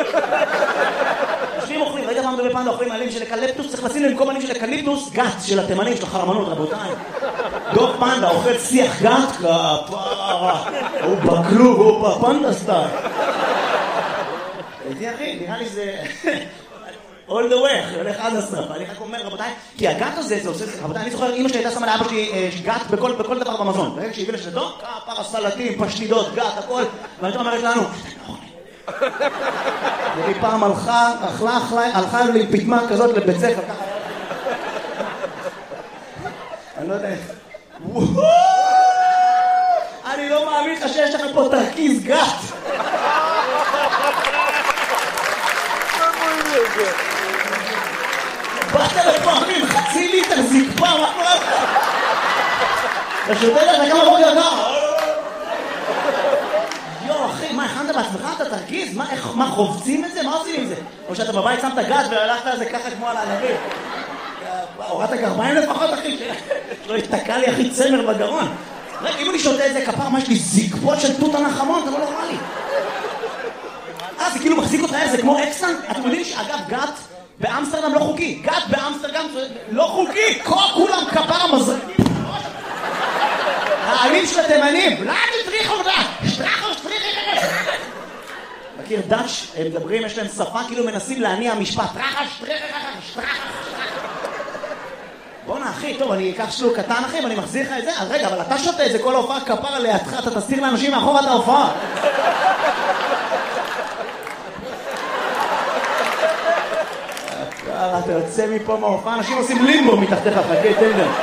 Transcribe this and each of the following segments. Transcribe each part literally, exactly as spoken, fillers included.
יושבים אוכלים, ראית פעם בפנדה אוכלים עלים של אקליפטוס, צריך לשים למקום עלים של אקליפטוס, גת של התימנים, של החרמנות, רבותיי. דוב פנדה, אוכל שיח גת, כפרה, הוא בכלוב, הוא בפנדה סטייל. איתי אחי, נראה לי זה... all the way, הולך עד הסוף. אני רק אומר, רבותיי, כי הגת הזה, זה עושה... רבותיי, אני זוכר, אמא שלי הייתה שמה לאבא שלי גת בכל, בכל דבר במזון. ברגע שהביא לשדו, כפרה, סלטים, פשטידות, גת, הכל. ואני אומרת לנו, והיא פעם הלכה, אכלה, אכלה, הלכה לי פתמה כזאת לבית ספר, ככה. אני לא יודע איך. אני לא מאמין לך שיש לך פה תרכיז גת. באת לפעמים חצי ליטר זקפה, מה קורה לך? אתה שותה לך כמה בוקר ככה? יו, אחי, מה, הכנת בעצמך את התרכיז? מה, חובצים את זה? מה עושים עם זה? או שאתה בבית שמת גת והלכת על זה ככה כמו על הענבים? הורדת גרביים לפחות, אחי, שלא יתקע לי, אחי, צמר בגרון. רגע, אם אני שותה את זה כפר, מה יש לי זקפות של תות הנחמון? זה לא נורמלי. אה, זה כאילו מחזיק אותך, זה כמו אקסטנט? אתם יודעים שאגב, גת באמסטרדם לא חוקי. גת באמסטרדם לא חוקי. כולם כפר המזרקים. העלים של התימנים. לא, תטריחו אותה. שטרחו, שטריחו. מכיר דאץ', הם מדברים, יש להם שפה, כאילו מנסים להניע משפט. טרחה, שטריחו, שטרחו. בוא'נה, אחי, טוב, אני אקח שלוק קטן, אחי, ואני מחזיר לך את זה. אז רגע, אבל אתה שותה את זה כל ההופעה כפר לידך, אתה תסתיר לאנשים מאחור את ההופעה. אתה יוצא מפה מההופעה, אנשים עושים לימבו מתחתיך, חכה, תן להם.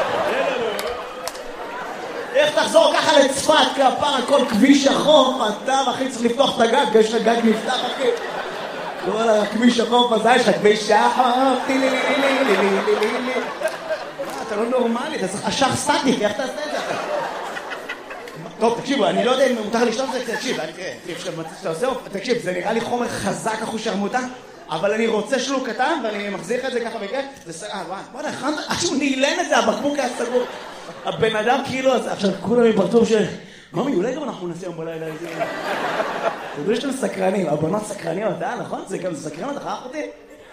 איך תחזור ככה לצפת, כפר, כל כביש החוף, אתה, אחי, צריך לפתוח את הגג, יש לך גג נפתח, אחי. כל הכביש החוף הזה, יש לך כביש החוף, טילי, לילי, לילי, לילי, לילי. אתה לא נורמלי, אתה צריך אשך סטטיק, איך תעשה את זה? טוב, תקשיבו, אני לא יודע אם מותר לשתות את זה, תקשיב, תקשיב, זה נראה לי חומר חזק אחוז שרמוטה, אבל אני רוצה שלוק קטן, ואני מחזיר את זה ככה וכך, זה סגר, בוא נכנס, עכשיו הוא נעלן את זה, הבקבוק היה סגור. הבן אדם כאילו, עכשיו כולם מפרצוף של... ממי, אולי גם אנחנו נעשה יום בלילה איזה... זה דו שאתם סקרנים, הבנות סקרניות, אה, נכון? זה גם סקרן, אתה חייך אותי?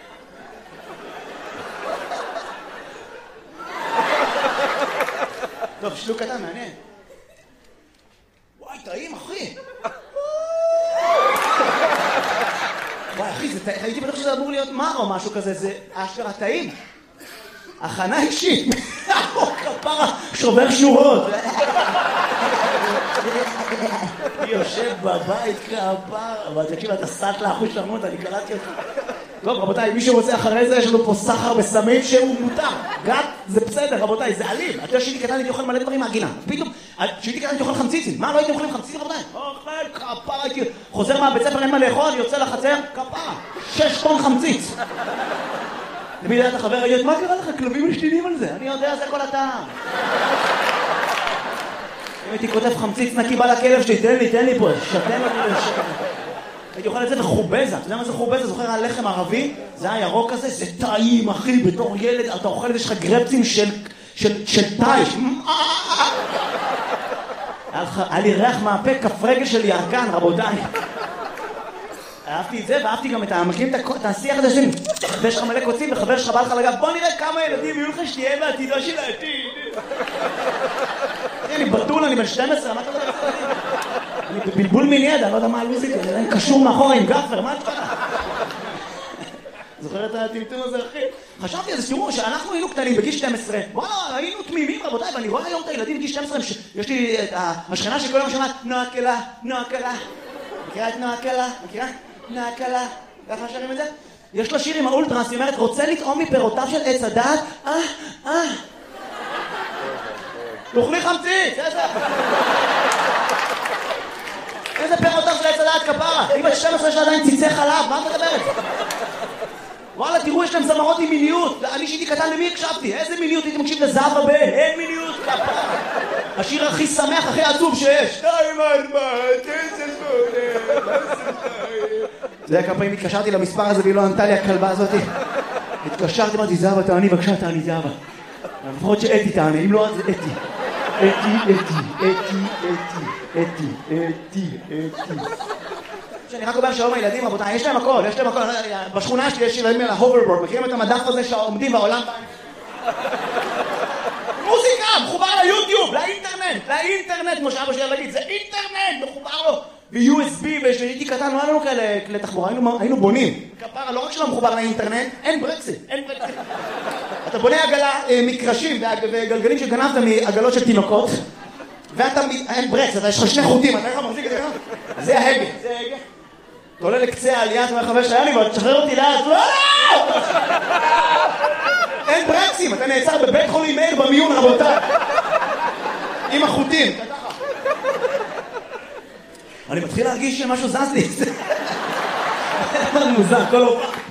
טוב, שלוק קטן, מעניין. וואי, טעים, אחי. וואי, אחי, הייתי בטוח שזה אמור להיות מר או משהו כזה, זה אשכרה טעים. הכנה אישית. כפרה, שובר שורות. יושב בבית כפרה. אבל תקשיב, אתה סט לאחוז שרמות, אני קראתי אותך. טוב, רבותיי, מי שרוצה אחרי זה, יש לנו פה סחר בסמים שהוא מותר. גת, זה בסדר, רבותיי, זה אלים. אתה יודע שהייתי קטן, הייתי אוכל מלא דברים מהגינה. פתאום, שהייתי קטן, הייתי אוכל חמציצים. מה, לא הייתם אוכלים חמציצים, רבותיי? אוכל, כפרה, הייתי... חוזר מהבית ספר, אין מה לאכול, יוצא לחצר, כפרה. שש טון חמציץ. למי יודע את החבר, ראית, מה קרה לך? כלבים משתינים על זה. אני יודע, זה כל הטעם. אם הייתי כותב חמציץ נקי בא לכלב שלי, תן לי, תן לי פה, שתן לי לשקר. הייתי אוכל את זה בחובזה. אתה יודע מה זה חובזה? זוכר הלחם ערבי? זה היה ירוק כזה, זה טעים, אחי, בתור ילד, אתה אוכל את זה, יש לך גרפצים של, של, של טייש. היה לי ריח מהפה, כף רגל של ירקן, רבותיי. אהבתי את זה, ואהבתי גם את המקרים, את השיח הזה שלי. ויש לך מלא קוצים, וחבר שלך בא לך לגב, בוא נראה כמה ילדים יהיו לך שתהיה בעתידו של העתיד. אני בטול, אני בן שתים עשרה, מה אתה יודע? אני בבלבול מיני ידע, אני לא יודע מה הלוזיק, אני קשור מאחורה עם גפר, מה אתה יודע? זוכר את הטמטום הזה, אחי? חשבתי על זה, תראו, שאנחנו היינו קטנים בגיל שתים עשרה, וואלה, היינו תמימים, רבותיי, ואני רואה היום את הילדים בגיל שתים עשרה, יש לי את השכנה שכל יום שומעת, נועה קלה, נועה קלה. מכירה את נועה קלה? מכירה? נועה קלה. ככה שרים את זה? יש לה שיר עם האולטרס, היא אומרת, רוצה לטעום מפירותיו של עץ הדעת? אה, אה. תאכלי חמציץ, איזה... איזה פירותיו של עץ הדעת כפרה? היא בת שתים עשרה שעדיין ציצי חלב, מה את מדברת? וואלה, תראו, יש להם זמרות עם מיניות. אני שהייתי קטן, למי הקשבתי? איזה מיניות? הייתי מקשיב לזהב הבן. אין מיניות, כפרה. השיר הכי שמח, הכי עצוב שיש. שתיים, ארבע, תשע, שמונה, זה היה כמה פעמים התקשרתי למספר הזה והיא לא ענתה לי הכלבה הזאת. התקשרתי, אמרתי, זהבה, תעני, בבקשה, תעני, זהבה. לפחות שאתי תעני, אם לא, זה אתי. אתי, אתי, אתי, אתי, אתי, אתי, אתי. שאני רק אומר שלום הילדים, רבותיי, יש להם הכל, יש להם הכל. בשכונה שלי יש ילדים על ההוברבורד, מכירים את המדף הזה שעומדים בעולם? מוזיקה, מחובר ליוטיוב, לאינטרנט, לאינטרנט, כמו שאבא שלי להגיד, זה אינטרנט, מחובר לו. ב-יו אס בי, ושהייתי קטן, לא היה לנו כאלה כלי תחבורה, היינו בונים. כפרה, לא רק שלא מחובר לאינטרנט, אין ברקסים, אין ברקסים. אתה בונה עגלה, מקרשים וגלגלים שגנבת מעגלות של תינוקות, ואתה, אין ברקס, אתה יש לך שני חוטים, אתה איך מחזיק את זה? זה ההגה, זה ההגה. אתה עולה לקצה העלייה, אתה אומר חבר שהיה לי, ותשחרר אותי לאט, לא, לא! אין ברקסים, אתה נעצר בבית חולים מאיר במיון, רבותיי. עם החוטים. אני מתחיל להרגיש שמשהו זז לי. זה מוזר, כל הופך.